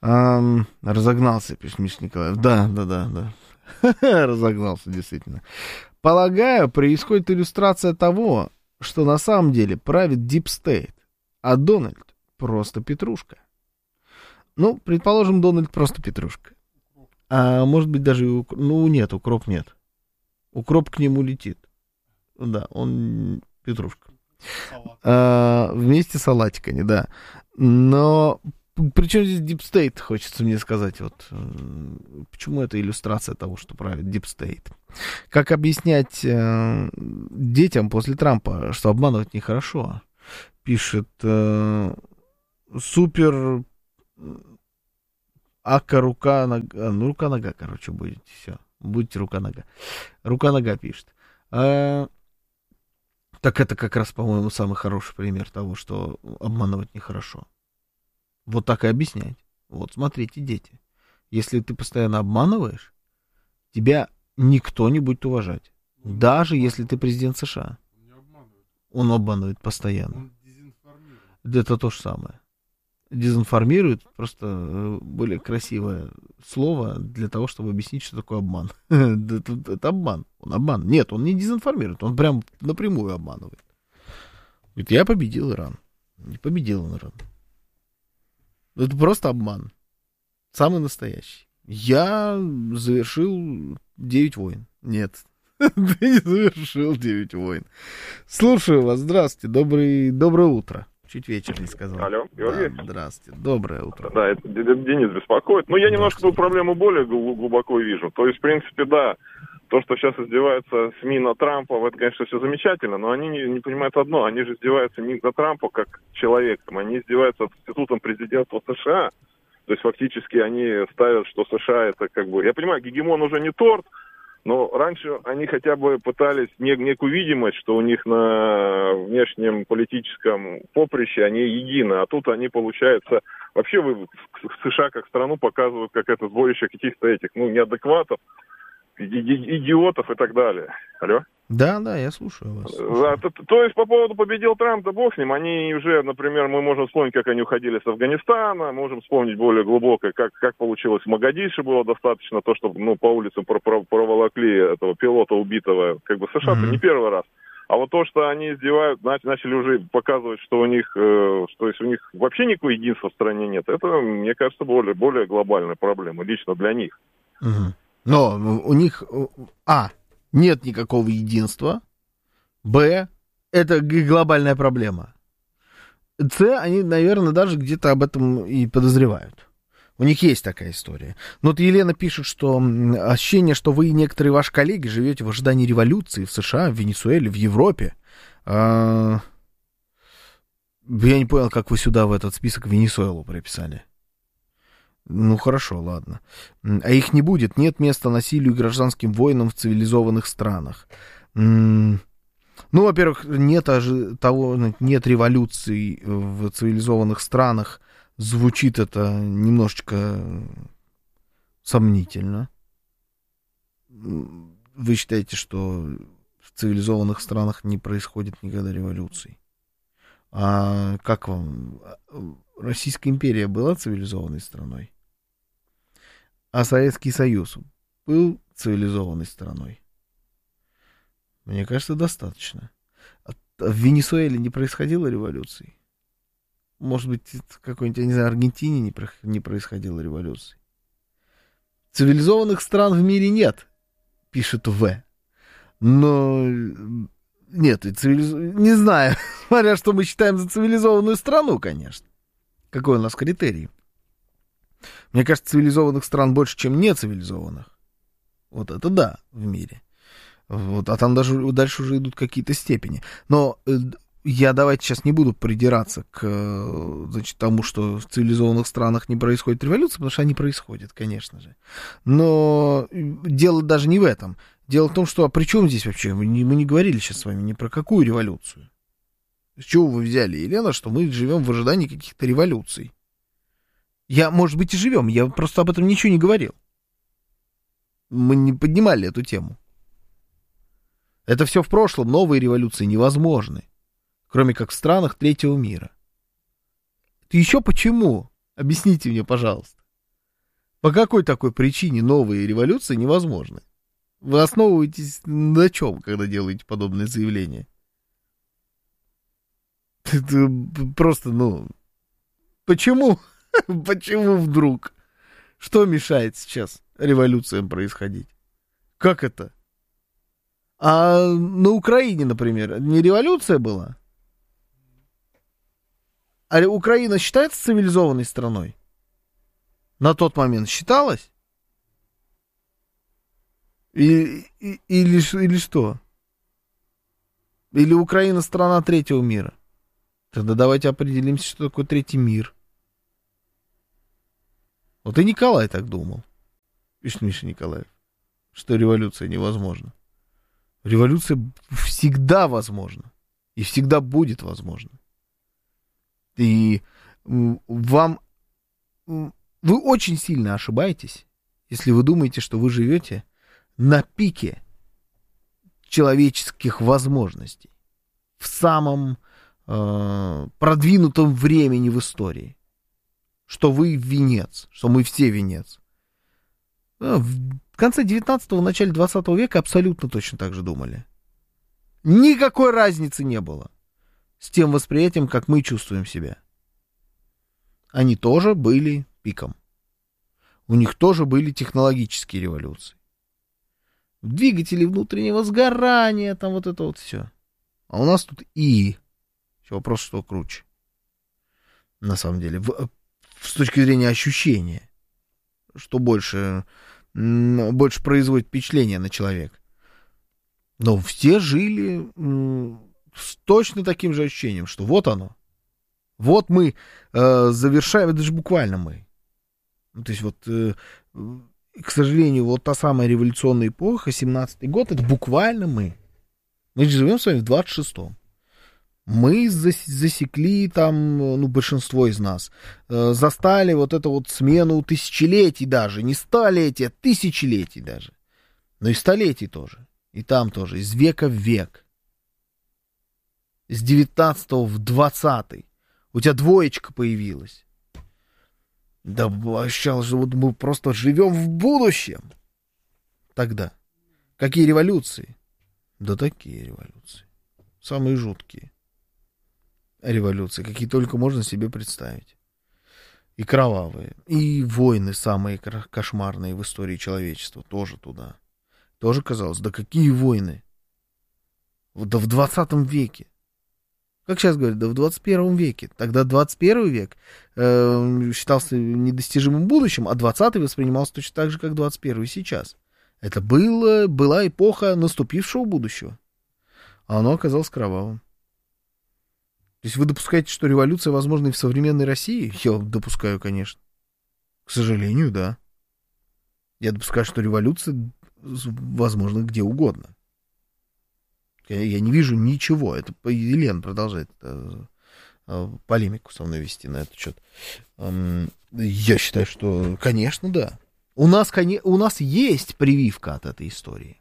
Разогнался, пишет Миша Николаев. Да. Разогнался, действительно. Полагаю, происходит иллюстрация того, что на самом деле правит Deep State, а Дональд просто петрушка. Ну, предположим, Дональд просто петрушка. А может быть даже и нет, укроп нет. Укроп к нему летит. Да, он петрушка. Вместе с салатиками, да. Но причем здесь Deep State, хочется мне сказать. Вот почему это иллюстрация того, что правит Deep State? Как объяснять детям после Трампа, что обманывать нехорошо? Пишет супер ака рука-нога. Ну, рука-нога, короче, будете. Все. Будете рука-нога. Рука-нога пишет. Так это как раз, по-моему, самый хороший пример того, что обманывать нехорошо. Вот так и объяснять. Вот, смотрите, дети. Если ты постоянно обманываешь, тебя никто не будет уважать. Даже если ты президент США. Он обманывает постоянно. Он дезинформирует. Это то же самое. Дезинформирует, просто более красивое слово для того, чтобы объяснить, что такое обман. Это обман. Он обман. Нет, он не дезинформирует, он прям напрямую обманывает. Говорит, я победил Иран. Не победил он Иран. Это просто обман. Самый настоящий. Я завершил 9 войн. Нет. Ты не завершил 9 войн. Слушаю вас. Здравствуйте. Доброе утро. Чуть вечер не сказал. Алло, Георгий? Да, здравствуйте. Доброе утро. Да, это Денис беспокоит. Но я немножко эту проблему более глубоко вижу. То есть, в принципе, да, то, что сейчас издеваются СМИ на Трампа, это, конечно, все замечательно, но они не понимают одно. Они же издеваются не на Трампа как человеком, они издеваются над институтом президентства США. То есть, фактически, они ставят, что США это как бы... Я понимаю, гегемон уже не торт, но раньше они хотя бы пытались некую видимость, что у них на внешнем политическом поприще они едины, а тут они, получается, вообще в США как страну показывают как это сборище каких-то этих, неадекватов, идиотов и так далее. Алло? Да, я слушаю вас. То есть по поводу победил Трамп, да бог с ним, они уже, например, мы можем вспомнить, как они уходили с Афганистана, можем вспомнить более глубоко, как получилось в Магадише, было достаточно то, что по улицам проволокли этого пилота убитого, как бы США-то не первый раз. А вот то, что они издевают, начали уже показывать, что у них, что есть у них вообще никакого единства в стране нет, это, мне кажется, более глобальная проблема, лично для них. Но у них, нет никакого единства. Б, это глобальная проблема. С, они, наверное, даже где-то об этом и подозревают. У них есть такая история. Но вот Елена пишет, что ощущение, что вы и некоторые ваши коллеги живете в ожидании революции в США, в Венесуэле, в Европе. Я не понял, как вы сюда в этот список Венесуэлу прописали. Ну, хорошо, ладно. А их не будет. Нет места насилию и гражданским войнам в цивилизованных странах. Во-первых, нет революций в цивилизованных странах. Звучит это немножечко сомнительно. Вы считаете, что в цивилизованных странах не происходит никогда революций? А как вам? Российская империя была цивилизованной страной? А Советский Союз был цивилизованной страной? Мне кажется, достаточно. В Венесуэле не происходило революции? Может быть, в какой-нибудь, я не знаю, Аргентине не происходило революции? Цивилизованных стран в мире нет, пишет В. Но нет, не знаю, смотря что мы считаем за цивилизованную страну, конечно. Какой у нас критерий? Мне кажется, цивилизованных стран больше, чем нецивилизованных. Вот это да, в мире. Вот, а там даже дальше уже идут какие-то степени. Но давайте сейчас не буду придираться к тому, что в цивилизованных странах не происходит революция, потому что они происходят, конечно же. Но дело даже не в этом. Дело в том, что при чем здесь вообще? Мы не говорили сейчас с вами ни про какую революцию. С чего вы взяли, Елена, что мы живем в ожидании каких-то революций? Может быть, и живем, я просто об этом ничего не говорил. Мы не поднимали эту тему. Это все в прошлом, новые революции невозможны. Кроме как в странах третьего мира. Это еще почему? Объясните мне, пожалуйста. По какой такой причине новые революции невозможны? Вы основываетесь на чем, когда делаете подобные заявления? Это просто, почему? Почему вдруг? Что мешает сейчас революциям происходить? Как это? А на Украине, например, не революция была? А Украина считается цивилизованной страной? На тот момент считалась? Или что? Или Украина страна третьего мира? Тогда давайте определимся, что такое третий мир. Вот и Николай так думал. Миша Николаев. Что революция невозможна. Революция всегда возможна. И всегда будет возможна. И вы очень сильно ошибаетесь, если вы думаете, что вы живете на пике человеческих возможностей. В самом продвинутом времени в истории. Что вы венец, что мы все венец. В конце 19-го, начале 20 века абсолютно точно так же думали. Никакой разницы не было с тем восприятием, как мы чувствуем себя. Они тоже были пиком. У них тоже были технологические революции. Двигатели внутреннего сгорания, там вот это вот все. А у нас тут еще вопрос, что круче. На самом деле, с точки зрения ощущения, что больше производит впечатление на человека. Но все жили с точно таким же ощущением, что вот оно. Вот мы завершаем, это же буквально мы. То есть вот, к сожалению, вот та самая революционная эпоха, 17-й год, это буквально мы. Мы живем с вами в 26-м. Мы засекли там, большинство из нас, застали вот эту вот смену тысячелетий даже, не столетий, а тысячелетий даже, но и столетий тоже, и там тоже, из века в век, с 19 в 20, у тебя двоечка появилась, да ощущалось, что вот мы просто живем в будущем тогда. Какие революции? Да такие революции, самые жуткие. Революции, какие только можно себе представить. И кровавые. И войны самые кошмарные в истории человечества. Тоже туда. Тоже казалось, да какие войны? Да в 20 веке. Как сейчас говорят, да в 21 веке. Тогда 21 век считался недостижимым будущим, а 20 воспринимался точно так же, как 21 сейчас. Это была эпоха наступившего будущего. А оно оказалось кровавым. То есть вы допускаете, что революция возможна и в современной России? Я допускаю, конечно. К сожалению, да. Я допускаю, что революция возможна где угодно. Я не вижу ничего. Это Елена продолжает полемику со мной вести на этот счет. Я считаю, что, конечно, да. У нас есть прививка от этой истории.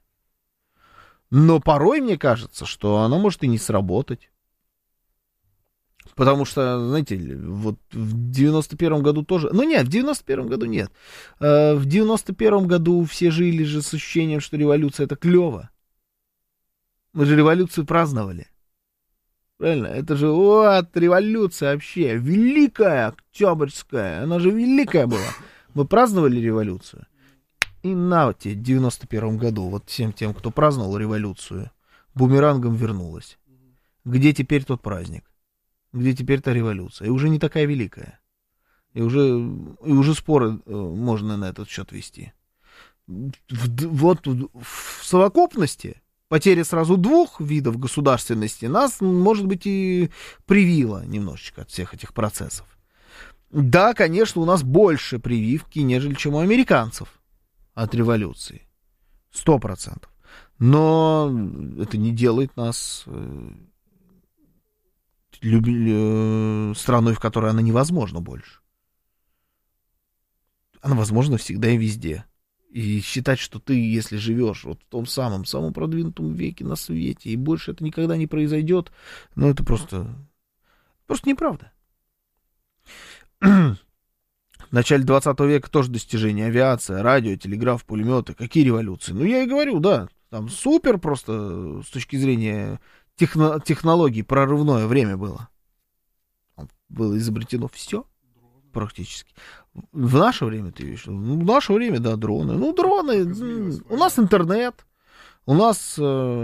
Но порой мне кажется, что она может и не сработать. Потому что, знаете, вот в 91-м году тоже... Нет, в 91-м году нет. В 91-м году все жили же с ощущением, что революция — это клево. Мы же революцию праздновали. Правильно? Это же вот революция вообще. Великая Октябрьская. Она же великая была. Мы праздновали революцию. И на те, в 91-м году, вот всем тем, кто праздновал революцию, бумерангом вернулась. Где теперь тот праздник? Где теперь та революция? И уже не такая великая. И уже споры можно на этот счет вести. Вот в совокупности потеря сразу двух видов государственности нас, может быть, и привила немножечко от всех этих процессов. Да, конечно, у нас больше прививки, нежели чем у американцев от революции. 100%. Но это не делает нас... страной, в которой она невозможна больше. Она возможна всегда и везде. И считать, что ты, если живешь вот в том самом продвинутом веке на свете, и больше это никогда не произойдет, это просто неправда. В начале 20 века тоже достижения. Авиация, радио, телеграф, пулеметы. Какие революции? Ну, я и говорю, да. Там супер просто с точки зрения технологий прорывное время было. Было изобретено все практически. В наше время, ты видишь? Ну, в наше время, да, дроны. Ну, дроны. У нас интернет. У нас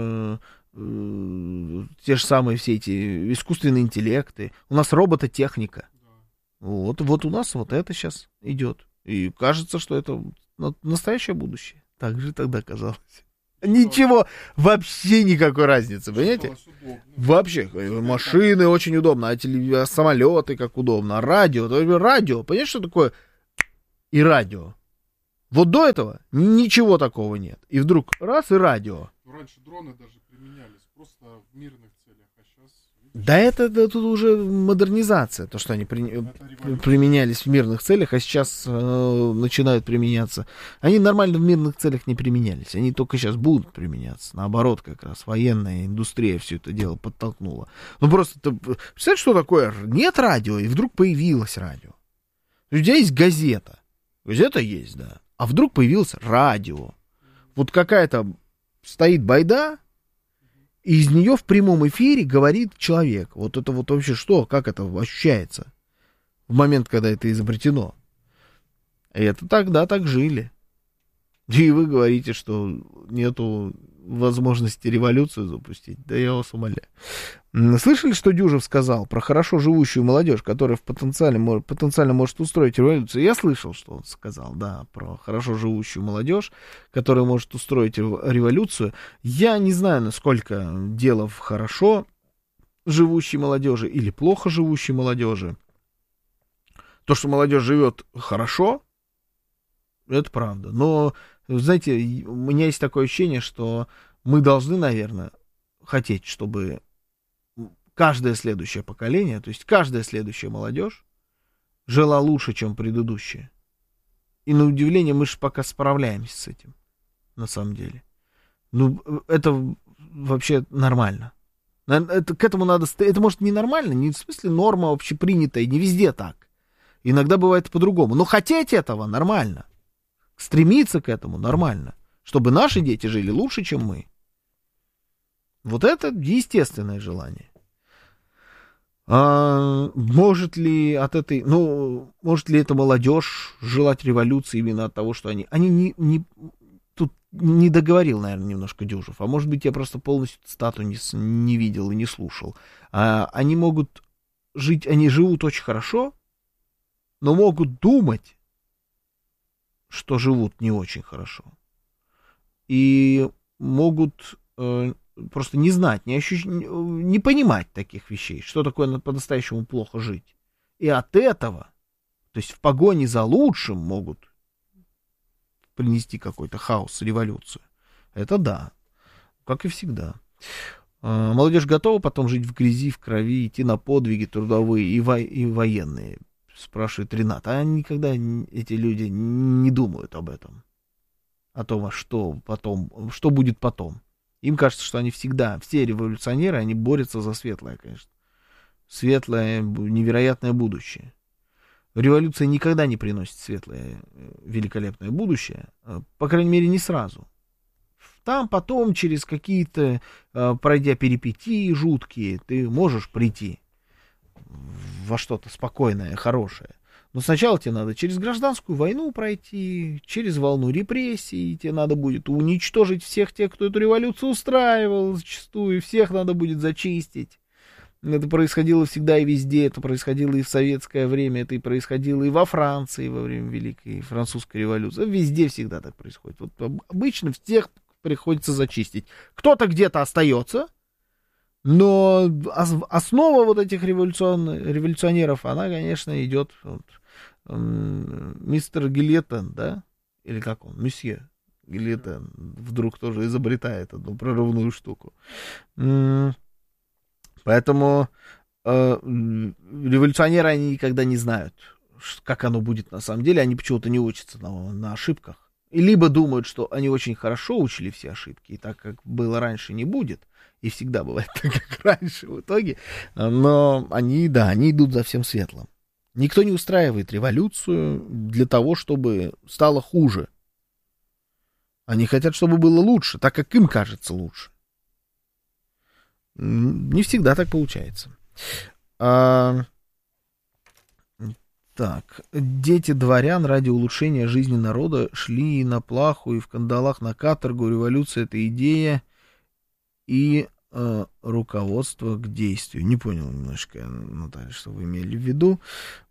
те же самые все эти искусственные интеллекты. У нас робототехника. Вот у нас вот это сейчас идет. И кажется, что это настоящее будущее. Так же тогда казалось. Ничего, вообще никакой разницы, понимаете? Вообще, машины очень удобно, а самолеты как удобно, а радио, понимаешь, что такое и радио? Вот до этого ничего такого нет. И вдруг раз и радио. Раньше дроны даже применялись просто в мирных целях, а сейчас... Да это тут уже модернизация, то, что они применялись в мирных целях, а сейчас начинают применяться. Они нормально в мирных целях не применялись, они только сейчас будут применяться. Наоборот, как раз военная индустрия все это дело подтолкнула. Ну просто, представляешь, что такое? Нет радио, и вдруг появилось радио. У тебя есть газета. Газета есть, да. А вдруг появилось радио. Вот какая-то стоит байда, и из нее в прямом эфире говорит человек. Вот это вот вообще что? Как это ощущается в момент, когда это изобретено? И это тогда так жили. И вы говорите, что нету возможности революцию запустить. Да я вас умоляю. Слышали, что Дюжев сказал про хорошо живущую молодежь, которая потенциально может устроить революцию? Я слышал, что он сказал, да, про хорошо живущую молодежь, которая может устроить революцию. Я не знаю, насколько дело в хорошо живущей молодежи или плохо живущей молодежи. То, что молодежь живет хорошо, это правда. Но, знаете, у меня есть такое ощущение, что мы должны, наверное, хотеть, чтобы каждое следующее поколение, то есть каждая следующая молодежь жила лучше, чем предыдущая. И на удивление мы же пока справляемся с этим, на самом деле. Ну, это вообще нормально. К этому надо... Это, может, не нормально, не в смысле норма общепринятая, не везде так. Иногда бывает по-другому. Но хотеть этого нормально. Стремиться к этому нормально. Чтобы наши дети жили лучше, чем мы. Вот это естественное желание. Может ли эта молодежь желать революции именно от того, что они тут не договорил, наверное, немножко Дюжев, а может быть, я просто полностью цитату не видел и не слушал. Они могут жить, они живут очень хорошо, но могут думать, что живут не очень хорошо. И могут просто не знать, не понимать таких вещей, что такое по-настоящему плохо жить. И от этого, то есть в погоне за лучшим могут принести какой-то хаос, революцию. Это да, как и всегда. Молодежь готова потом жить в грязи, в крови, идти на подвиги трудовые и военные, спрашивает Ренат. А никогда эти люди не думают об этом. О том, что потом, что будет потом. Им кажется, что они всегда, все революционеры, они борются за светлое, конечно. Светлое, невероятное будущее. Революция никогда не приносит светлое, великолепное будущее. По крайней мере, не сразу. Там потом, через какие-то, пройдя перипетии жуткие, ты можешь прийти во что-то спокойное, хорошее. Но сначала тебе надо через гражданскую войну пройти, через волну репрессий, тебе надо будет уничтожить всех тех, кто эту революцию устраивал зачастую, всех надо будет зачистить. Это происходило всегда и везде, это происходило и в советское время, это и происходило и во Франции во время Великой Французской революции. Везде всегда так происходит. Вот обычно всех приходится зачистить. Кто-то где-то остается, но основа вот этих революционеров, она, конечно, идет мистер Гильотен, да? Или как он? Месье Гильотен вдруг тоже изобретает одну прорывную штуку. Поэтому революционеры, они никогда не знают, как оно будет на самом деле. Они почему-то не учатся на ошибках. И либо думают, что они очень хорошо учили все ошибки, и так, как было раньше, не будет. И всегда бывает так, как раньше в итоге. Но они идут за всем светлым. Никто не устраивает революцию для того, чтобы стало хуже. Они хотят, чтобы было лучше, так как им кажется лучше. Не всегда так получается. Так, дети дворян ради улучшения жизни народа шли на плаху и в кандалах на каторгу. Революция — это идея и руководство к действию. Не понял немножко, Наталья, что вы имели в виду.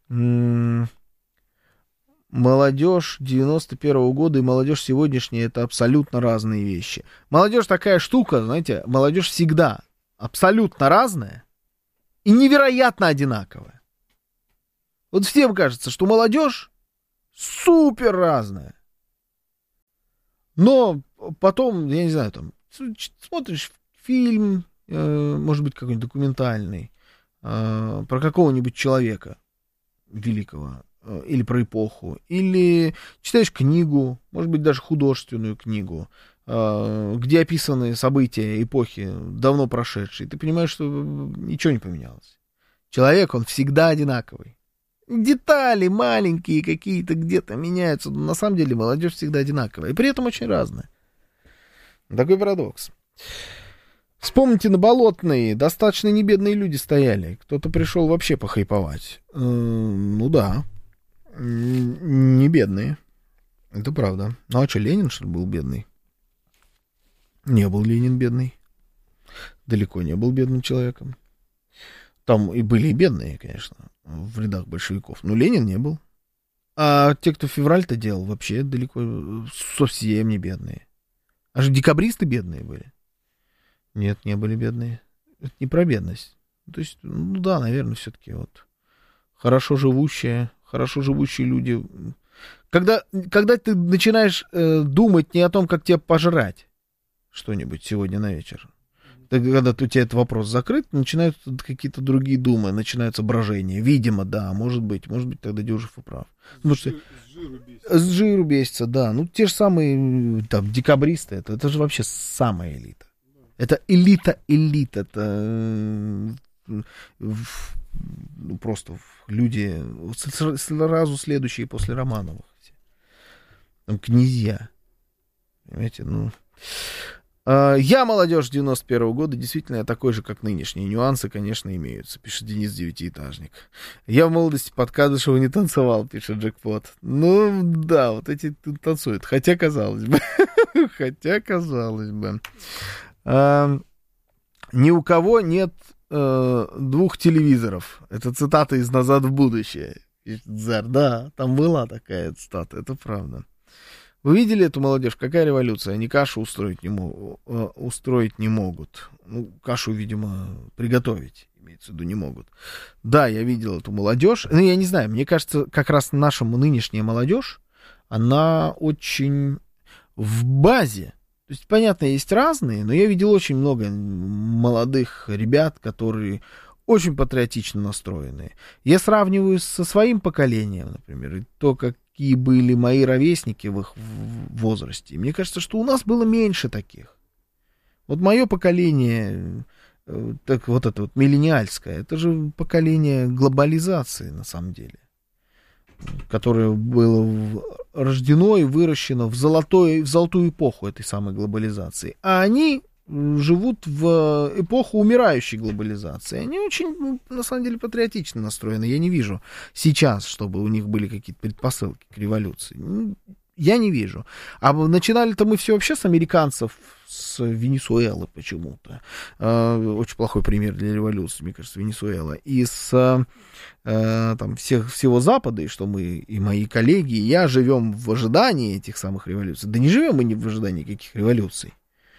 Молодежь 91-го года и молодежь сегодняшняя — это абсолютно разные вещи. Молодежь такая штука, знаете, молодежь всегда абсолютно разная и невероятно одинаковая. Вот всем кажется, что молодежь супер разная. Но потом, я не знаю, там, смотришь фильм, может быть, какой-нибудь документальный, про какого-нибудь человека великого, или про эпоху, или читаешь книгу, может быть, даже художественную книгу, где описаны события эпохи, давно прошедшие, ты понимаешь, что ничего не поменялось. Человек, он всегда одинаковый. Детали маленькие какие-то где-то меняются, но на самом деле молодежь всегда одинаковая, и при этом очень разная. Такой парадокс. Вспомните, на Болотной достаточно небедные люди стояли. Кто-то пришел вообще похайповать. Ну да, не бедные. Это правда. Ну а что, Ленин, что ли, был бедный? Не был Ленин бедный. Далеко не был бедным человеком. Там и были и бедные, конечно, в рядах большевиков. Но Ленин не был. А те, кто февраль-то делал, вообще далеко совсем не бедные. Аж декабристы бедные были. Нет, не были бедные. Это не про бедность. То есть, ну да, наверное, все-таки вот хорошо живущие люди. Когда ты начинаешь думать не о том, как тебе пожрать что-нибудь сегодня на вечер, когда у тебя этот вопрос закрыт, начинаются какие-то другие думы, начинаются брожения. Видимо, да, может быть, тогда Дюжев и прав. С жиру бесится, да. Ну, те же самые там декабристы, это же вообще самая элита. Это элита, это просто люди сразу следующие после Романовых. Там князья. Понимаете, ну... Я молодежь 91-го года, действительно, я такой же, как нынешние. Нюансы, конечно, имеются, пишет Денис Девятиэтажник. Я в молодости под Кадышева не танцевал, пишет Джекпот. Ну, да, вот эти танцуют. Хотя, казалось бы. Ни у кого нет двух телевизоров. Это цитата из «Назад в будущее». Да, там была такая цитата, это правда. Вы видели эту молодежь? Какая революция? Они кашу устроить не могут. Ну, кашу, видимо, приготовить, имеется в виду, не могут. Да, я видел эту молодежь. Ну, я не знаю, мне кажется, как раз наша нынешняя молодежь, она очень в базе. То есть, понятно, есть разные, но я видел очень много молодых ребят, которые очень патриотично настроенные. Я сравниваю со своим поколением, например, и то, какие были мои ровесники в их возрасте. И мне кажется, что у нас было меньше таких. Вот мое поколение, так вот это вот миллениальское, это же поколение глобализации, на самом деле, которое было рождено и выращено в золотую эпоху этой самой глобализации. А они живут в эпоху умирающей глобализации. Они очень, на самом деле, патриотично настроены. Я не вижу сейчас, чтобы у них были какие-то предпосылки к революции. Я не вижу. А начинали-то мы все вообще с американцев, с Венесуэлы почему-то. Очень плохой пример для революции, мне кажется, Венесуэла. И с там, всего Запада, и что мы, и мои коллеги, и я живем в ожидании этих самых революций. Да не живем мы не в ожидании каких революций.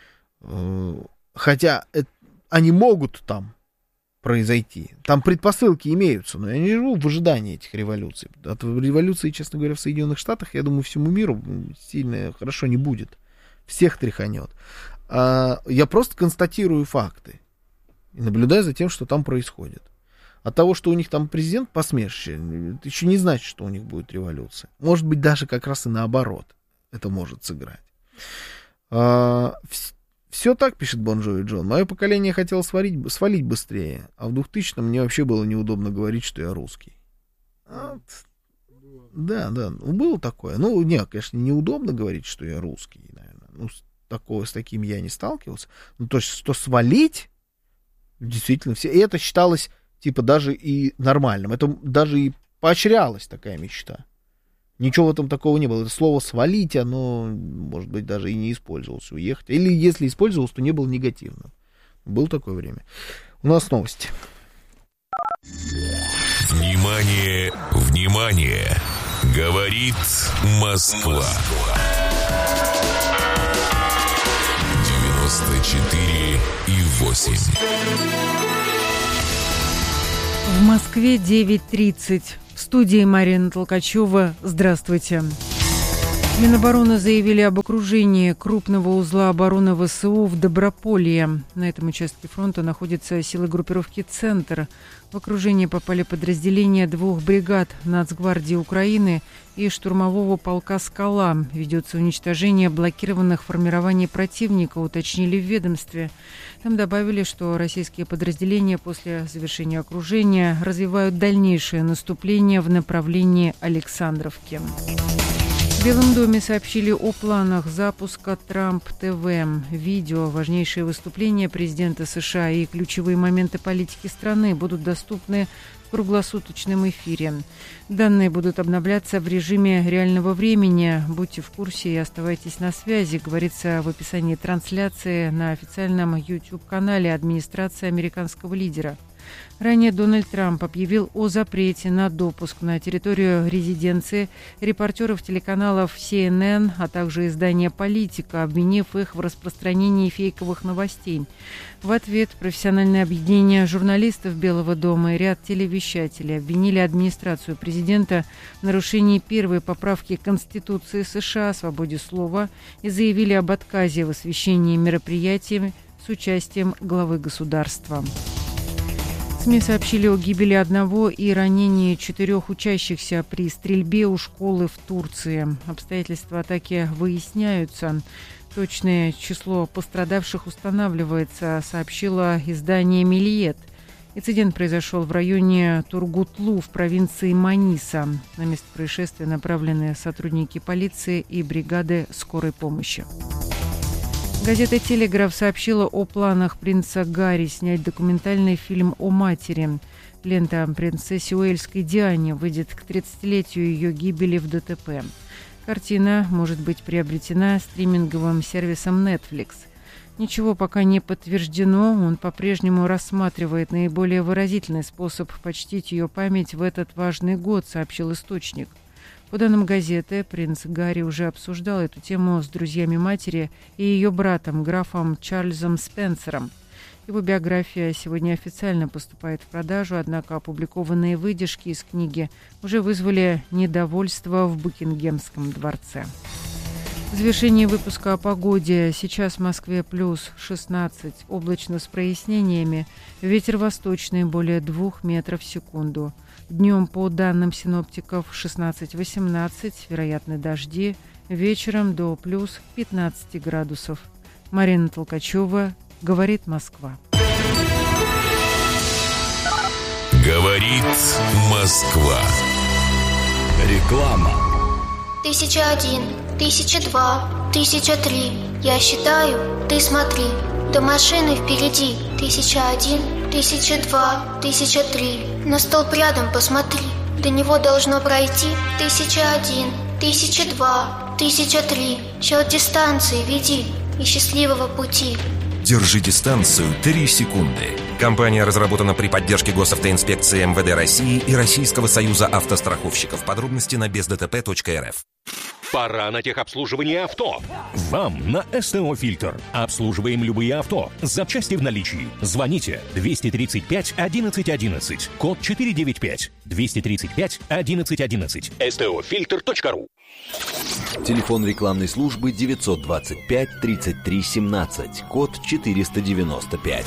Хотя они могут там произойти. Там предпосылки имеются, но я не живу в ожидании этих революций. От революции, честно говоря, в Соединенных Штатах, я думаю, всему миру сильно хорошо не будет. Всех тряханет. Я просто констатирую факты и наблюдаю за тем, что там происходит. От того, что у них там президент посмешище, это еще не значит, что у них будет революция. Может быть, даже как раз и наоборот это может сыграть. Все так, пишет Бон Джови Джон. Мое поколение хотело свалить быстрее, а в 2000-м мне вообще было неудобно говорить, что я русский. Да, было такое. Ну, нет, конечно, неудобно говорить, что я русский, наверное. Ну, с таким я не сталкивался. Ну, то есть, что свалить, действительно, все. И это считалось, типа, даже и нормальным. Это даже и поощрялась такая мечта. Ничего в этом такого не было. Это слово «свалить», оно, может быть, даже и не использовалось. Уехать. Или если использовалось, то не было негативным. Было такое время. У нас новости. Внимание, внимание! Говорит Москва. 94,8. В Москве 9:30. В студии Марина Толкачева. Здравствуйте. Минобороны заявили об окружении крупного узла обороны ВСУ в Доброполье. На этом участке фронта находятся силы группировки «Центр». В окружение попали подразделения 2 бригад Нацгвардии Украины и штурмового полка «Скала». Ведется уничтожение блокированных формирований противника, уточнили в ведомстве. Там добавили, что российские подразделения после завершения окружения развивают дальнейшее наступление в направлении Александровки. В Белом доме сообщили о планах запуска Трамп ТВ. Видео, важнейшие выступления президента США и ключевые моменты политики страны будут доступны в круглосуточном эфире. Данные будут обновляться в режиме реального времени. Будьте в курсе и оставайтесь на связи, говорится в описании трансляции на официальном YouTube-канале администрации американского лидера. Ранее Дональд Трамп объявил о запрете на допуск на территорию резиденции репортеров телеканалов CNN, а также издания «Политика», обвинив их в распространении фейковых новостей. В ответ профессиональное объединение журналистов Белого дома и ряд телевещателей обвинили администрацию президента в нарушении первой поправки Конституции США о свободе слова и заявили об отказе в освещении мероприятий с участием главы государства. СМИ сообщили о гибели 1 и ранении 4 учащихся при стрельбе у школы в Турции. Обстоятельства атаки выясняются. Точное число пострадавших устанавливается, сообщило издание «Миллиет». Инцидент произошел в районе Тургутлу в провинции Маниса. На место происшествия направлены сотрудники полиции и бригады скорой помощи. Газета «Телеграф» сообщила о планах принца Гарри снять документальный фильм о матери. Лента о принцессе Уэльской Диане выйдет к 30-летию ее гибели в ДТП. Картина может быть приобретена стриминговым сервисом Netflix. Ничего пока не подтверждено, он по-прежнему рассматривает наиболее выразительный способ почтить ее память в этот важный год, сообщил источник. По данным газеты, принц Гарри уже обсуждал эту тему с друзьями матери и ее братом, графом Чарльзом Спенсером. Его биография сегодня официально поступает в продажу, однако опубликованные выдержки из книги уже вызвали недовольство в Букингемском дворце. В завершении выпуска о погоде. Сейчас в Москве плюс 16, облачно с прояснениями, ветер восточный более 2 метров в секунду. Днем, по данным синоптиков, 16-18, вероятны дожди, вечером до плюс 15 градусов. Марина Толкачева, говорит Москва. Говорит Москва. Реклама. 1001, 1002, 1003. Я считаю, ты смотри. До машины впереди. 1001, 1002, 1003. На столб рядом посмотри. До него должно пройти 1001, 1002, 1003. Счет дистанции веди и счастливого пути. Держи дистанцию 3 секунды. Компания разработана при поддержке Госавтоинспекции МВД России и Российского союза автостраховщиков. Подробности на бездтп.рф. Пора на техобслуживание авто. Вам на СТО «Фильтр». Обслуживаем любые авто. Запчасти в наличии. Звоните 235 11 11. Код 495. 235 11 11. STOFilter.ru. Телефон рекламной службы 925 33 17. Код 495.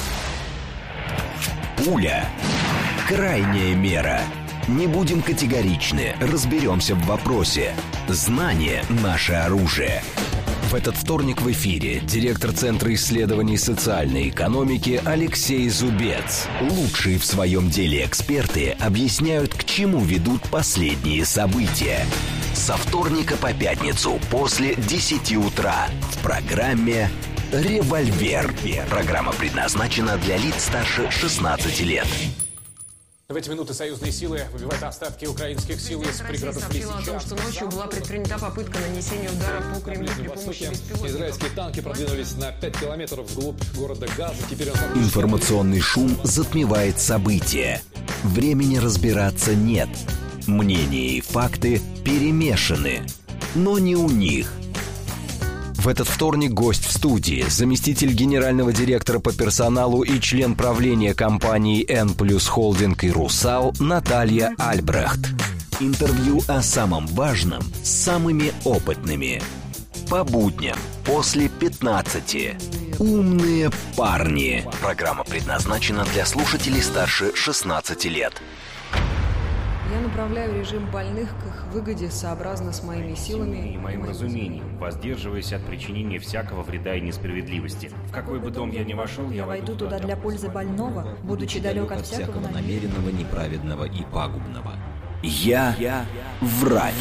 Пуля. Крайняя мера. Не будем категоричны, разберемся в вопросе. Знание – наше оружие. В этот вторник в эфире директор Центра исследований социальной экономики Алексей Зубец. Лучшие в своем деле эксперты объясняют, к чему ведут последние события. Со вторника по пятницу после 10 утра в программе «Револьвер». Программа предназначена для лиц старше 16 лет. В эти минуты союзные силы выбивают остатки украинских сил из пригородов Лисичанска. о том, что ночью была предпринята попытка нанесения удара по Кремлю при помощи беспилотников. Израильские танки продвинулись на 5 километров вглубь города Газа. Теперь Информационный шум затмевает события. Времени разбираться нет. Мнения и факты перемешаны. Но не у них. В этот вторник гость в студии, заместитель генерального директора по персоналу и член правления компании N+ Холдинг и Русал Наталья Альбрехт. Интервью о самом важном с самыми опытными. По будням после 15. Умные парни. Программа предназначена для слушателей старше 16 лет. Я направляю режим больных к их выгоде сообразно с моими силами и моим разумением, воздерживаясь от причинения всякого вреда и несправедливости. В какой бы дом я ни вошел, я войду туда для пользы больного, будучи далек от всякого намеренного, неправедного и пагубного. Я врач.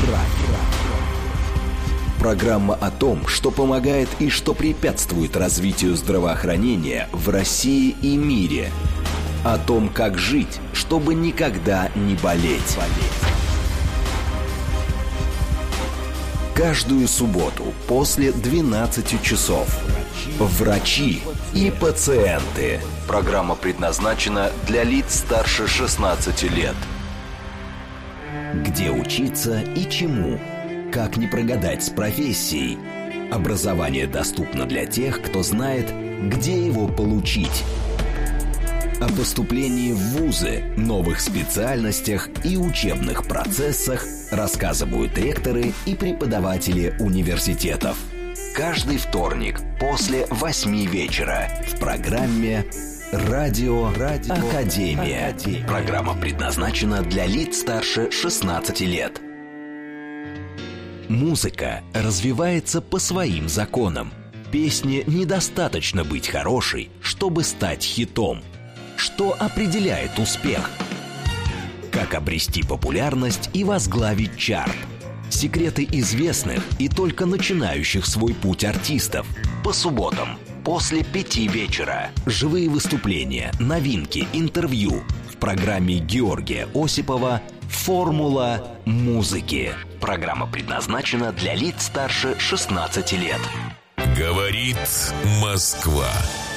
Программа о том, что помогает и что препятствует развитию здравоохранения в России и мире. О том, как жить, чтобы никогда не болеть. Каждую субботу после 12 часов. Врачи и пациенты. Программа предназначена для лиц старше 16 лет. Где учиться и чему? Как не прогадать с профессией? Образование доступно для тех, кто знает, где его получить. О поступлении в вузы, новых специальностях и учебных процессах рассказывают ректоры и преподаватели университетов. Каждый вторник после 8 вечера в программе «Радио Академия». Программа предназначена для лиц старше 16 лет. Музыка развивается по своим законам. Песне недостаточно быть хорошей, чтобы стать хитом. Что определяет успех? Как обрести популярность и возглавить чарт? Секреты известных и только начинающих свой путь артистов. По субботам после 5 вечера. Живые выступления, новинки, интервью. В программе Георгия Осипова «Формула музыки». Программа предназначена для лиц старше 16 лет. Говорит Москва.